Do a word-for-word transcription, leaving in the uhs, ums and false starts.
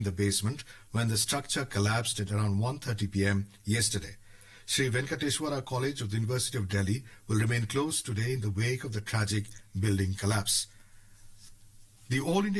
in the basement when the structure collapsed at around one thirty p m yesterday. Sri Venkateswara College of the University of Delhi will remain closed today in the wake of the tragic building collapse. The All India